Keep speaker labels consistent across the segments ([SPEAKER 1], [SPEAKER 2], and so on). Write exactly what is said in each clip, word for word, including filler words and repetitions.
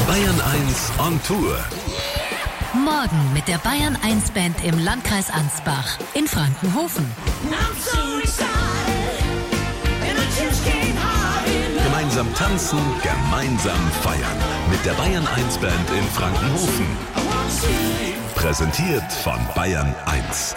[SPEAKER 1] Bayern eins on Tour.
[SPEAKER 2] Morgen mit der Bayern eins Band im Landkreis Ansbach in Frankenhofen.
[SPEAKER 1] Gemeinsam tanzen, gemeinsam feiern. Mit der Bayern eins Band in Frankenhofen. Präsentiert von Bayern eins.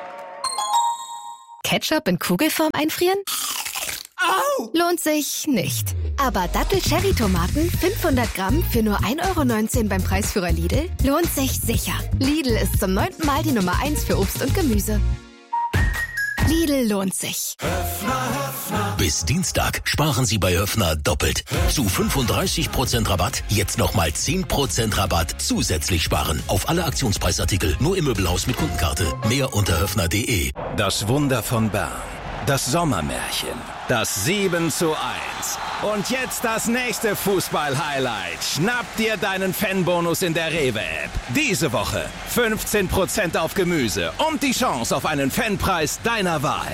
[SPEAKER 3] Ketchup in Kugelform einfrieren?
[SPEAKER 4] Au!
[SPEAKER 3] Lohnt sich nicht. Aber Dattel-Cherry-Tomaten fünfhundert Gramm für nur ein Euro neunzehn beim Preisführer Lidl lohnt sich sicher. Lidl ist zum neunten Mal die Nummer eins für Obst und Gemüse. Lidl lohnt sich.
[SPEAKER 4] Höffner, Höffner.
[SPEAKER 5] Bis Dienstag sparen Sie bei Höffner doppelt. Zu fünfunddreißig Prozent Rabatt, jetzt nochmal zehn Prozent Rabatt zusätzlich sparen. Auf alle Aktionspreisartikel, nur im Möbelhaus mit Kundenkarte. Mehr unter höffner punkt de.
[SPEAKER 6] Das Wunder von Bern. Das Sommermärchen. Das sieben zu eins. Und jetzt das nächste Fußball-Highlight. Schnapp dir deinen Fanbonus in der Rewe-App. Diese Woche fünfzehn Prozent auf Gemüse und die Chance auf einen Fanpreis deiner Wahl.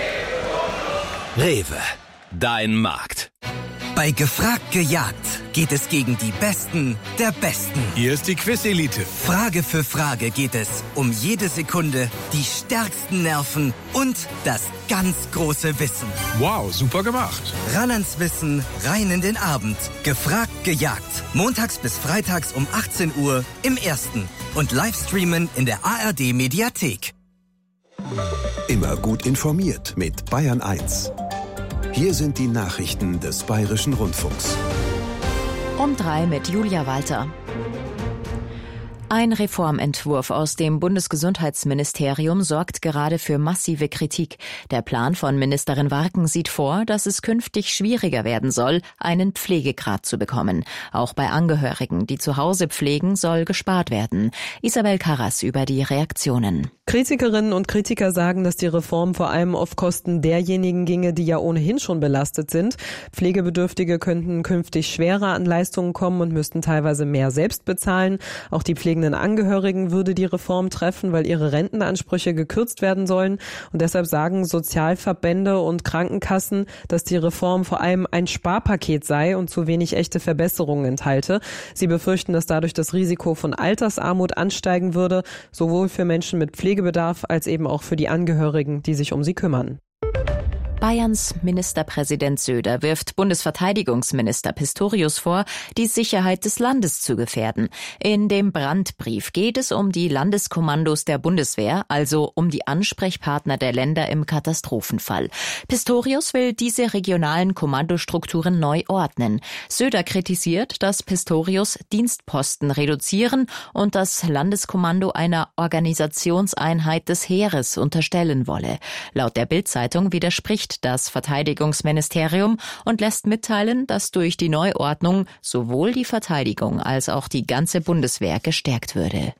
[SPEAKER 6] Rewe, dein Markt.
[SPEAKER 7] Bei Gefragt gejagt geht es gegen die Besten der Besten.
[SPEAKER 8] Hier ist die Quiz-Elite.
[SPEAKER 7] Frage für Frage geht es um jede Sekunde, die stärksten Nerven und das ganz große Wissen.
[SPEAKER 8] Wow, super gemacht.
[SPEAKER 7] Ran ans Wissen, rein in den Abend. Gefragt gejagt. Montags bis freitags um achtzehn Uhr im Ersten. Und Livestreamen in der A R D-Mediathek.
[SPEAKER 1] Immer gut informiert mit Bayern eins. Hier sind die Nachrichten des Bayerischen Rundfunks.
[SPEAKER 9] Um drei mit Julia Walter. Ein Reformentwurf aus dem Bundesgesundheitsministerium sorgt gerade für massive Kritik. Der Plan von Ministerin Warken sieht vor, dass es künftig schwieriger werden soll, einen Pflegegrad zu bekommen. Auch bei Angehörigen, die zu Hause pflegen, soll gespart werden. Isabel Karras über die Reaktionen.
[SPEAKER 10] Kritikerinnen und Kritiker sagen, dass die Reform vor allem auf Kosten derjenigen ginge, die ja ohnehin schon belastet sind. Pflegebedürftige könnten künftig schwerer an Leistungen kommen und müssten teilweise mehr selbst bezahlen. Auch die pflegenden Angehörigen würde die Reform treffen, weil ihre Rentenansprüche gekürzt werden sollen. Und deshalb sagen Sozialverbände und Krankenkassen, dass die Reform vor allem ein Sparpaket sei und zu wenig echte Verbesserungen enthalte. Sie befürchten, dass dadurch das Risiko von Altersarmut ansteigen würde, sowohl für Menschen mit Pflegebedarf als eben auch für die Angehörigen, die sich um sie kümmern.
[SPEAKER 9] Bayerns Ministerpräsident Söder wirft Bundesverteidigungsminister Pistorius vor, die Sicherheit des Landes zu gefährden. In dem Brandbrief geht es um die Landeskommandos der Bundeswehr, also um die Ansprechpartner der Länder im Katastrophenfall. Pistorius will diese regionalen Kommandostrukturen neu ordnen. Söder kritisiert, dass Pistorius Dienstposten reduzieren und das Landeskommando einer Organisationseinheit des Heeres unterstellen wolle. Laut der Bild-Zeitung widerspricht das Verteidigungsministerium und lässt mitteilen, dass durch die Neuordnung sowohl die Verteidigung als auch die ganze Bundeswehr gestärkt würde.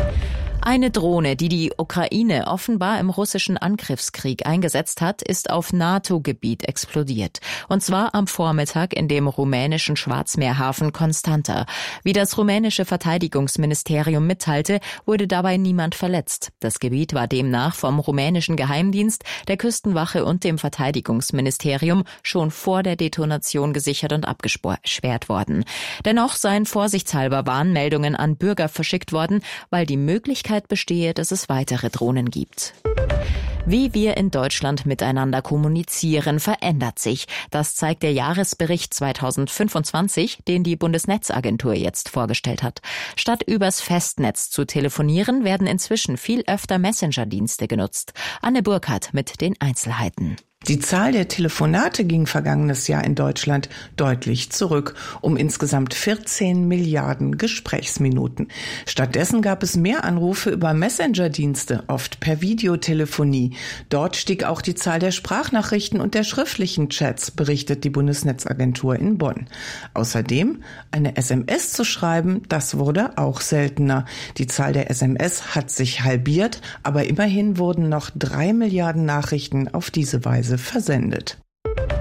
[SPEAKER 9] Eine Drohne, die die Ukraine offenbar im russischen Angriffskrieg eingesetzt hat, ist auf NATO-Gebiet explodiert. Und zwar am Vormittag in dem rumänischen Schwarzmeerhafen Constanta. Wie das rumänische Verteidigungsministerium mitteilte, wurde dabei niemand verletzt. Das Gebiet war demnach vom rumänischen Geheimdienst, der Küstenwache und dem Verteidigungsministerium schon vor der Detonation gesichert und abgesperrt worden. Dennoch seien vorsichtshalber Warnmeldungen an Bürger verschickt worden, weil die Möglichkeit bestehe, dass es weitere Drohnen gibt. Wie wir in Deutschland miteinander kommunizieren, verändert sich. Das zeigt der Jahresbericht zweitausendfünfundzwanzig, den die Bundesnetzagentur jetzt vorgestellt hat. Statt übers Festnetz zu telefonieren, werden inzwischen viel öfter Messenger-Dienste genutzt. Anne Burkhardt mit den Einzelheiten.
[SPEAKER 11] Die Zahl der Telefonate ging vergangenes Jahr in Deutschland deutlich zurück, um insgesamt vierzehn Milliarden Gesprächsminuten. Stattdessen gab es mehr Anrufe über Messenger-Dienste, oft per Videotelefonie. Dort stieg auch die Zahl der Sprachnachrichten und der schriftlichen Chats, berichtet die Bundesnetzagentur in Bonn. Außerdem, eine S M S zu schreiben, das wurde auch seltener. Die Zahl der S M S hat sich halbiert, aber immerhin wurden noch drei Milliarden Nachrichten auf diese Weise versendet.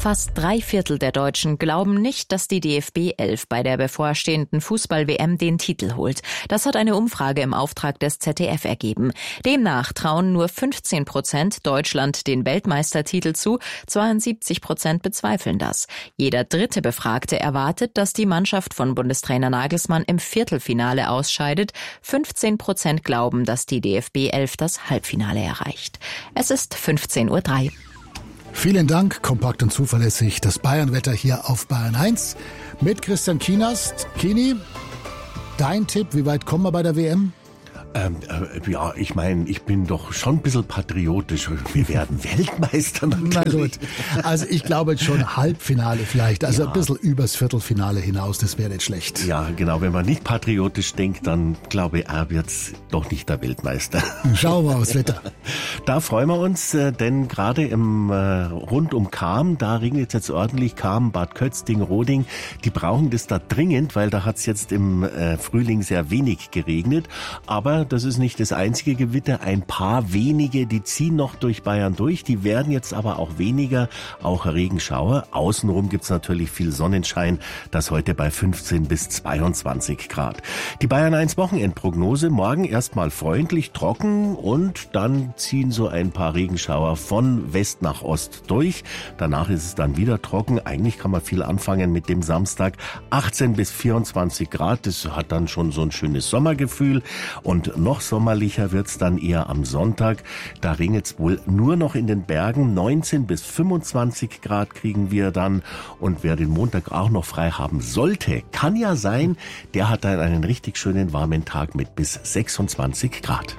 [SPEAKER 9] Fast drei Viertel der Deutschen glauben nicht, dass die D F B elf bei der bevorstehenden Fußball-W M den Titel holt. Das hat eine Umfrage im Auftrag des Z D F ergeben. Demnach trauen nur fünfzehn Prozent Deutschland den Weltmeistertitel zu, zweiundsiebzig Prozent bezweifeln das. Jeder dritte Befragte erwartet, dass die Mannschaft von Bundestrainer Nagelsmann im Viertelfinale ausscheidet. fünfzehn Prozent glauben, dass die D F B elf das Halbfinale erreicht. Es ist fünfzehn Uhr drei.
[SPEAKER 12] Vielen Dank, kompakt und zuverlässig. Das Bayernwetter hier auf Bayern eins mit Christian Kienast. Kini, dein Tipp, wie weit kommen wir bei der W M?
[SPEAKER 13] Ähm, äh, ja, ich meine, ich bin doch schon ein bisschen patriotisch. Wir werden Weltmeister natürlich.
[SPEAKER 12] Na gut, also ich glaube schon Halbfinale vielleicht, also ja. ein bisschen übers Viertelfinale hinaus, das wäre nicht schlecht.
[SPEAKER 13] Ja, genau, wenn man nicht patriotisch denkt, dann glaube ich, er wird's doch nicht der Weltmeister.
[SPEAKER 12] Schauen wir aufs Wetter.
[SPEAKER 13] Da freuen wir uns, denn gerade im äh, rund um Cham, da regnet es jetzt ordentlich, Cham, Bad Kötzding, Roding, die brauchen das da dringend, weil da hat es jetzt im äh, Frühling sehr wenig geregnet, aber das ist nicht das einzige Gewitter. Ein paar wenige, die ziehen noch durch Bayern durch. Die werden jetzt aber auch weniger, auch Regenschauer. Außenrum gibt's natürlich viel Sonnenschein. Das heute bei fünfzehn bis zweiundzwanzig Grad. Die Bayern eins Wochenendprognose. Morgen erstmal freundlich, trocken und dann ziehen so ein paar Regenschauer von West nach Ost durch. Danach ist es dann wieder trocken. Eigentlich kann man viel anfangen mit dem Samstag. achtzehn bis vierundzwanzig Grad. Das hat dann schon so ein schönes Sommergefühl. Und noch sommerlicher wird's dann eher am Sonntag. Da regnet's wohl nur noch in den Bergen. neunzehn bis fünfundzwanzig Grad kriegen wir dann. Und wer den Montag auch noch frei haben sollte, kann ja sein, der hat dann einen richtig schönen warmen Tag mit bis sechsundzwanzig Grad.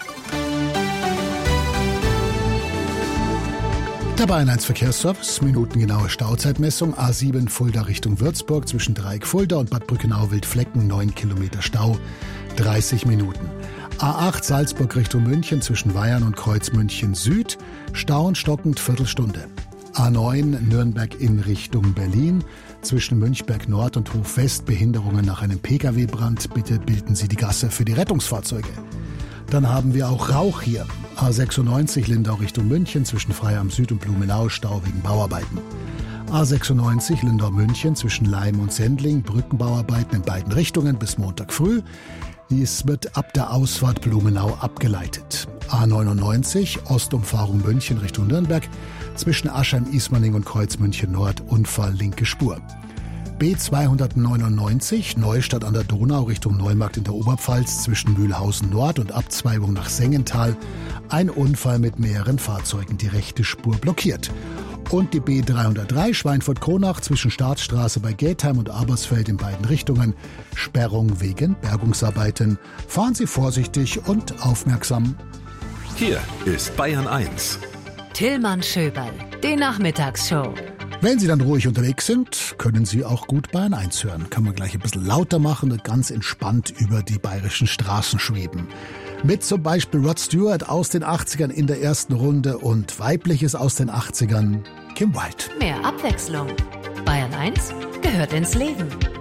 [SPEAKER 12] Der Bayern eins Verkehrsservice, minutengenaue Stauzeitmessung, A sieben Fulda Richtung Würzburg zwischen Dreieck Fulda und Bad Brückenau-Wildflecken, neun Kilometer Stau, dreißig Minuten. A acht Salzburg Richtung München zwischen Weyern und Kreuz München Süd, Stau und stockend Viertelstunde. A neun Nürnberg in Richtung Berlin, zwischen Münchberg Nord und Hof West Behinderungen nach einem Pkw-Brand. Bitte bilden Sie die Gasse für die Rettungsfahrzeuge. Dann haben wir auch Rauch hier. A sechsundneunzig Lindau Richtung München zwischen Freiham Süd und Blumenau, Stau wegen Bauarbeiten. A sechsundneunzig Lindau München zwischen Leim und Sendling, Brückenbauarbeiten in beiden Richtungen bis Montag früh. Dies wird ab der Ausfahrt Blumenau abgeleitet. A neunundneunzig Ostumfahrung München Richtung Nürnberg zwischen Aschheim-Ismaning und Kreuz München Nord, Unfall linke Spur. B zweihundertneunundneunzig Neustadt an der Donau Richtung Neumarkt in der Oberpfalz zwischen Mühlhausen Nord und Abzweigung nach Sengenthal. Ein Unfall mit mehreren Fahrzeugen, die rechte Spur blockiert. Und die B dreihundertdrei Schweinfurt-Kronach zwischen Staatsstraße bei Getheim und Abersfeld in beiden Richtungen. Sperrung wegen Bergungsarbeiten. Fahren Sie vorsichtig und aufmerksam.
[SPEAKER 8] Hier ist Bayern eins.
[SPEAKER 2] Tillmann Schöberl, die Nachmittagsshow.
[SPEAKER 12] Wenn Sie dann ruhig unterwegs sind, können Sie auch gut Bayern eins hören. Kann man gleich ein bisschen lauter machen und ganz entspannt über die bayerischen Straßen schweben. Mit zum Beispiel Rod Stewart aus den achtzigern in der ersten Runde und Weibliches aus den achtzigern, Kim Wilde.
[SPEAKER 2] Mehr Abwechslung. Bayern eins gehört ins Leben.